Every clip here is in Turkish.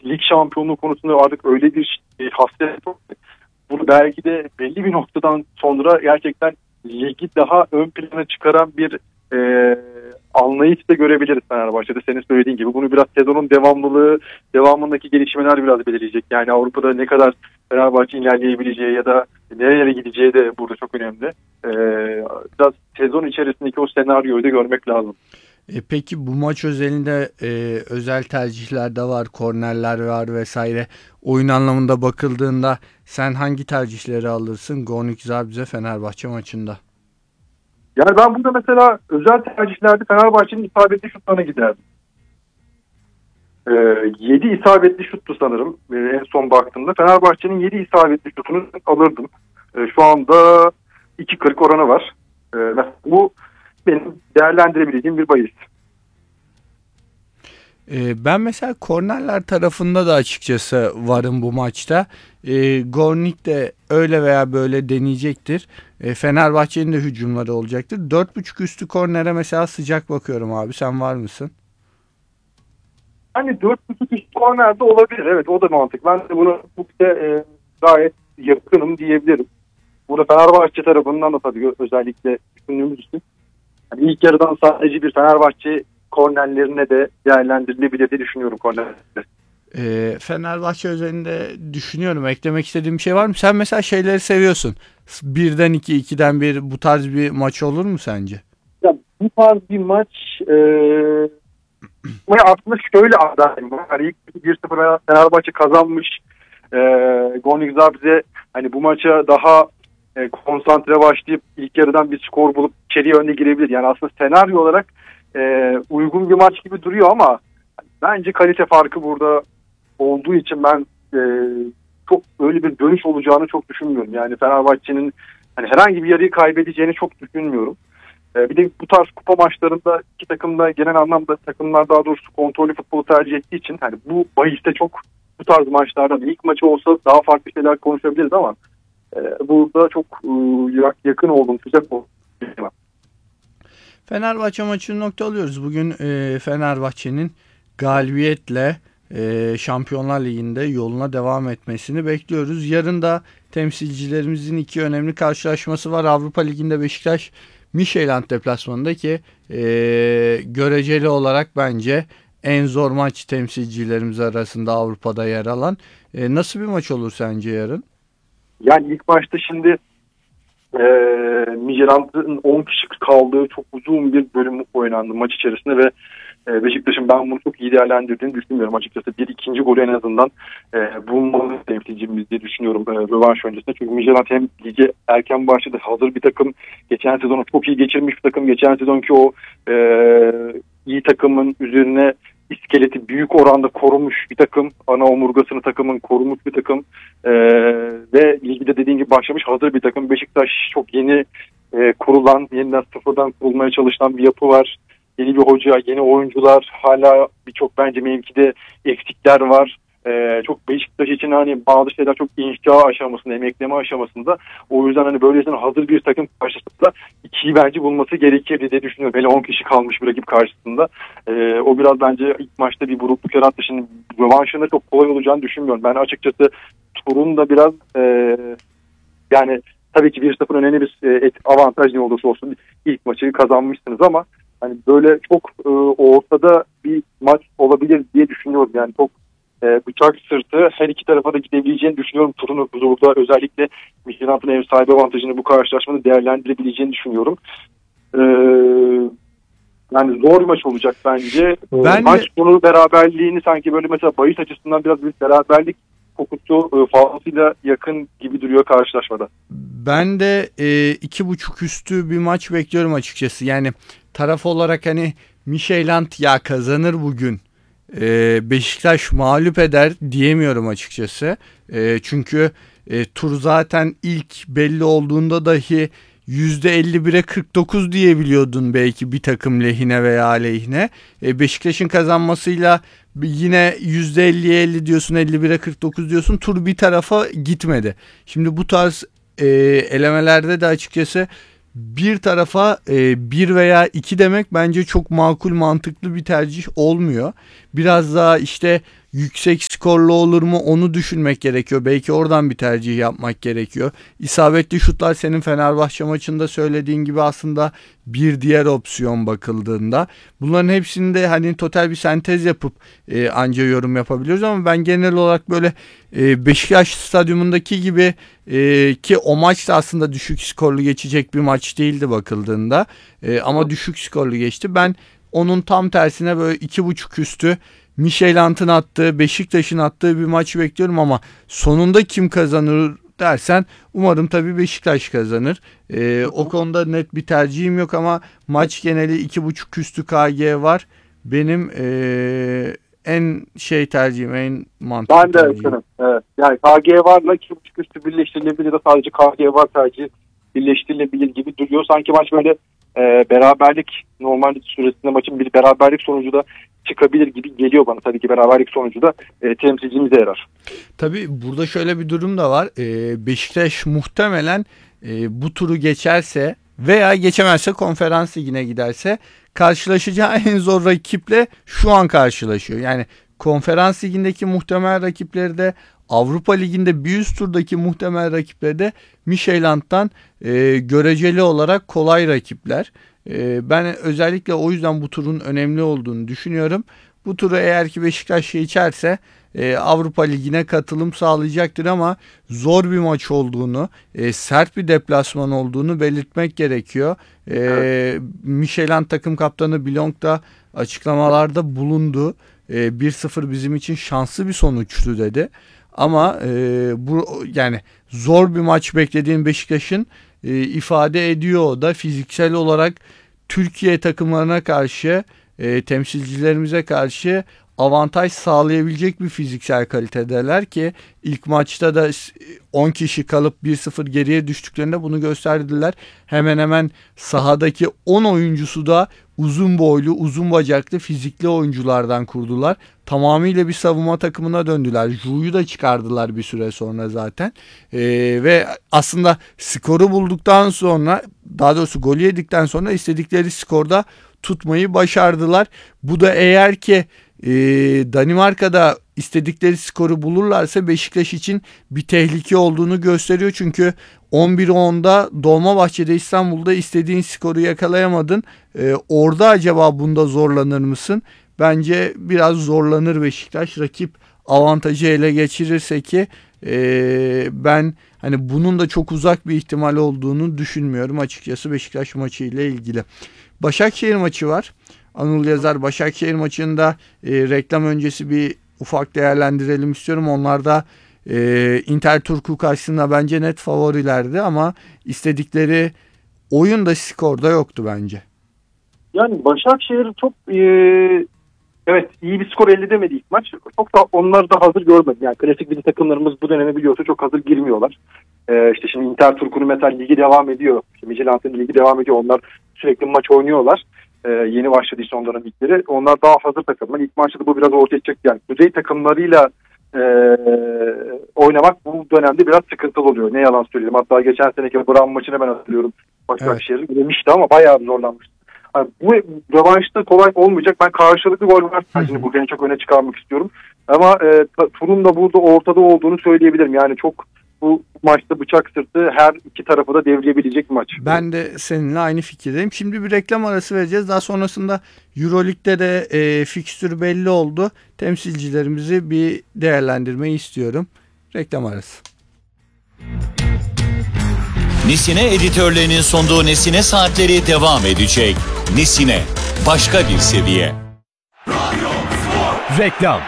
lig şampiyonluğu konusunda artık öyle bir hasret yok. Bunu belki de belli bir noktadan sonra gerçekten ligi daha ön plana çıkaran bir anlayış da görebiliriz Fenerbahçe'de. Senin söylediğin gibi bunu biraz sezonun devamındaki gelişmeler biraz belirleyecek. Yani Avrupa'da ne kadar Fenerbahçe ilerleyebileceği ya da nerelere gideceği de burada çok önemli. Biraz sezon içerisindeki o senaryoyu da görmek lazım. Peki bu maç özelinde özel tercihler de var, kornerler var vesaire. Oyun anlamında bakıldığında sen hangi tercihleri alırsın Gornik Zabrze Fenerbahçe maçında? Yani ben burada mesela özel tercihlerde Fenerbahçe'nin isabetli şutlarına giderdim. 7 isabetli şuttu sanırım en son baktığımda. Fenerbahçe'nin 7 isabetli şutunu alırdım. Şu anda 2.40 oranı var. Bu benim değerlendirebileceğim bir bahis. Ben mesela kornerler tarafında da açıkçası varım bu maçta. Gornik de öyle veya böyle deneyecektir. Fenerbahçe'nin de hücumları olacaktır. 4.5 üstü kornere mesela sıcak bakıyorum abi. Sen var mısın? Hani 4.5 üst kornerde olabilir. Evet, o da mantık. Ben de bunu gayet yakınım diyebilirim. Burada Fenerbahçe tarafından da tabii özellikle düşündüğümüz için yani ilk yarıdan sadece bir Fenerbahçe kornerlerine de değerlendirilebilir diye düşünüyorum kornerlerde. Fenerbahçe üzerinde düşünüyorum. Eklemek istediğim bir şey var mı? Sen mesela şeyleri seviyorsun. 1'den 2, 2'den 1 bu tarz bir maç olur mu sence? Ya, bu tarz bir maç aslında şöyle adayım. Yani ilk 1-0 Fenerbahçe kazanmış. Gornik Zabrze hani bu maça daha konsantre başlayıp ilk yarıdan bir skor bulup içeriye önde girebilir. Yani aslında senaryo olarak uygun bir maç gibi duruyor ama bence kalite farkı burada olduğu için ben çok öyle bir dönüş olacağını çok düşünmüyorum. Yani Fenerbahçe'nin hani herhangi bir yarıyı kaybedeceğini çok düşünmüyorum. Bir de bu tarz kupa maçlarında iki takım da genel anlamda takımlar daha doğrusu kontrollü futbolu tercih ettiği için hani bu bahiste çok bu tarz maçlardan ilk maçı olsa daha farklı şeyler konuşabiliriz ama burada çok yakın oldum, sıcak oldum. Fenerbahçe maçını nokta alıyoruz. Bugün Fenerbahçe'nin galibiyetle Şampiyonlar Ligi'nde yoluna devam etmesini bekliyoruz. Yarın da temsilcilerimizin iki önemli karşılaşması var. Avrupa Ligi'nde Beşiktaş Midtjylland deplasmanında ki göreceli olarak bence en zor maç temsilcilerimiz arasında Avrupa'da yer alan. Nasıl bir maç olur sence yarın? Yani ilk başta şimdi Midtjylland'ın 10 kişi kaldığı çok uzun bir bölüm oynandı maç içerisinde ve Beşiktaş'ın ben bunu çok iyi değerlendirdiğini düşünmüyorum açıkçası. Bir ikinci golü en azından bulmalı temsilcimiz diye düşünüyorum rövanş öncesinde. Çünkü Midtjylland hem lige erken başladı, hazır bir takım. Geçen sezonu çok iyi geçirmiş bir takım. Geçen sezonki o iyi takımın üzerine iskeleti büyük oranda korumuş bir takım. Ana omurgasını takımın korumuş bir takım. Ve ligde dediğim gibi başlamış hazır bir takım. Beşiktaş çok yeni kurulan, yeniden sıfırdan kurulmaya çalışılan bir yapı var. Yeni bir hoca, yeni oyuncular, hala birçok bence mevkide eksikler var. Çok Beşiktaş için hani bazı şeyler çok inşa aşamasında, emekleme aşamasında. O yüzden hani böylesine hazır bir takım karşısında ikiyi bence bulması gerekirdi diye düşünüyorum. Hele 10 kişi kalmış bir rakip karşısında. O biraz bence ilk maçta bir burukluk yarattı. Şimdi rövanşında çok kolay olacağını düşünmüyorum. Ben açıkçası turun da biraz yani tabii ki 1-0 önemli bir avantaj ne olursa olsun ilk maçı kazanmışsınız ama hani böyle çok ortada bir maç olabilir diye düşünüyorum. Yani çok bıçak sırtı her iki tarafa da gidebileceğini düşünüyorum. Turunu burada özellikle Midtjylland'ın ev sahibi avantajını bu karşılaşmada değerlendirebileceğini düşünüyorum. Yani zor bir maç olacak bence. Maç sonu beraberliğini sanki böyle mesela bahis açısından biraz bir beraberlik kokusu fazlasıyla yakın gibi duruyor karşılaşmada. Ben de 2.5 üstü bir maç bekliyorum açıkçası. Yani taraf olarak hani Midtjylland ya kazanır bugün, Beşiktaş mağlup eder diyemiyorum açıkçası. Çünkü tur zaten ilk belli olduğunda dahi %51'e 49 diyebiliyordun belki bir takım lehine veya aleyhine. Beşiktaş'ın kazanmasıyla yine %50'ye 50 diyorsun, 51'e 49 diyorsun. Tur bir tarafa gitmedi. Şimdi bu tarz elemelerde de açıkçası bir tarafa 1 veya 2 demek bence çok makul, mantıklı bir tercih olmuyor. biraz daha işte yüksek skorlu olur mu onu düşünmek gerekiyor. Belki oradan bir tercih yapmak gerekiyor. İsabetli şutlar senin Fenerbahçe maçında söylediğin gibi aslında bir diğer opsiyon bakıldığında. Bunların hepsinde hani total bir sentez yapıp anca yorum yapabiliyoruz ama ben genel olarak böyle Beşiktaş stadyumundaki gibi ki o maç da aslında düşük skorlu geçecek bir maç değildi bakıldığında ama düşük skorlu geçti. Ben onun tam tersine böyle 2.5 üstü Midtjylland'ın attığı, Beşiktaş'ın attığı bir maçı bekliyorum ama sonunda kim kazanır dersen umarım tabii Beşiktaş kazanır. O konuda net bir tercihim yok ama maç geneli 2.5 üstü KG var. Benim en tercihim, en mantıklı Ben de tercihim. evet. Yani KG varla 2.5 üstü birleştirilebilir ya da sadece KG var tercih birleştirilebilir gibi duruyor. Sanki maç böyle beraberlik, normal süresinde maçın bir beraberlik sonucu da çıkabilir gibi geliyor bana. Tabii ki beraberlik sonucu da temsilcimize yarar. Tabii burada şöyle bir durum da var. Beşiktaş muhtemelen bu turu geçerse veya geçemezse Konferans Ligi'ne giderse karşılaşacağı en zor rakiple şu an karşılaşıyor. Yani Konferans Ligi'ndeki muhtemel rakipleri de Avrupa Ligi'nde bir üst turdaki muhtemel rakipleri de Midtjylland'dan göreceli olarak kolay rakipler. Ben özellikle o yüzden bu turun önemli olduğunu düşünüyorum. Bu turu eğer ki Beşiktaş geçerse Avrupa Ligi'ne katılım sağlayacaktır ama zor bir maç olduğunu, sert bir deplasman olduğunu belirtmek gerekiyor. Evet. Midtjylland takım kaptanı Bilong da açıklamalarda bulundu. 1-0 bizim için şanslı bir sonuçtu dedi. Ama bu yani zor bir maç beklediğim Beşiktaş'ın ifade ediyor o da fiziksel olarak Türkiye takımlarına karşı temsilcilerimize karşı avantaj sağlayabilecek bir fiziksel kalitedeler ki ilk maçta da 10 kişi kalıp 1-0 geriye düştüklerinde bunu gösterdiler. Hemen hemen sahadaki 10 oyuncusu da uzun boylu, uzun bacaklı, fizikli oyunculardan kurdular. Tamamıyla bir savunma takımına döndüler. Ju'yu da çıkardılar bir süre sonra zaten. Ve aslında skoru bulduktan sonra, daha doğrusu golü yedikten sonra istedikleri skorda tutmayı başardılar. Bu da eğer ki Danimarka'da istedikleri skoru bulurlarsa Beşiktaş için bir tehlike olduğunu gösteriyor. Çünkü 11-10'da Dolmabahçe'de İstanbul'da istediğin skoru yakalayamadın. Orada acaba bunda zorlanır mısın? Bence biraz zorlanır Beşiktaş. Rakip avantajı ele geçirirse ki ben hani bunun da çok uzak bir ihtimal olduğunu düşünmüyorum açıkçası Beşiktaş maçı ile ilgili. Başakşehir maçı var. Anıl Yazar Başakşehir maçında reklam öncesi bir ufak değerlendirelim istiyorum. Onlar da Inter Turku karşısında bence net favorilerdi ama istedikleri oyunda skorda yoktu bence. Yani Başakşehir çok evet iyi bir skor elde edemedi ilk maç. Çok da onlar da hazır görmedim. Yani klasik bizim takımlarımız bu döneme biliyorsa çok hazır girmiyorlar. İşte şimdi Inter Turku'nun mesela ligi devam ediyor. Midtjylland'ın ligi devam ediyor. Onlar sürekli maç oynuyorlar. Yeni başladıysa onların ligleri. Onlar daha hazır takımlar. İlk maçta da bu biraz ortaya çıktı. Yani kuzey takımlarıyla oynamak bu dönemde biraz sıkıntılı oluyor. Ne yalan söyleyeyim. Hatta geçen seneki Brown maçını ben hatırlıyorum. Başakşehir'in demişti ama bayağı zorlanmıştı. Yani bu rövanşta kolay olmayacak. Ben karşılıklı gol var. Şimdi bu beni çok öne çıkarmak istiyorum. Ama turun da burada ortada olduğunu söyleyebilirim. Yani çok bu maçta bıçak sırtı her iki tarafı da devriyebilecek maç. Ben de seninle aynı fikirdeyim. Şimdi bir reklam arası vereceğiz. Daha sonrasında Euroleague'de de fikstür belli oldu. Temsilcilerimizi bir değerlendirmeyi istiyorum. Reklam arası. Nesine editörlerinin sunduğu Nesine Saatleri devam edecek. Nesine, başka bir seviye. Reklam.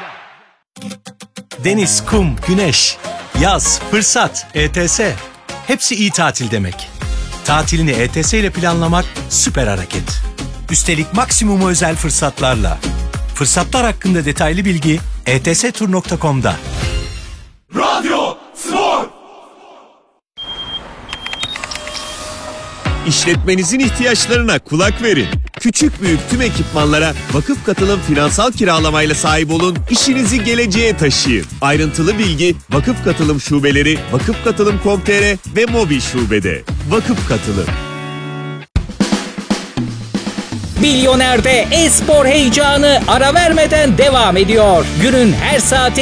Deniz, kum, güneş, yaz, fırsat, ETS. Hepsi iyi tatil demek. Tatilini ETS ile planlamak süper hareket. Üstelik maksimum özel fırsatlarla. Fırsatlar hakkında detaylı bilgi etstur.com'da. Radyo Spor. İşletmenizin ihtiyaçlarına kulak verin. Küçük büyük tüm ekipmanlara Vakıf Katılım finansal kiralamayla sahip olun, işinizi geleceğe taşıyın. Ayrıntılı bilgi Vakıf Katılım şubeleri, vakıfkatılım.com.tr ve mobil şubede. Vakıf Katılım. Bilyoner'de e-spor heyecanı ara vermeden devam ediyor. Günün her saati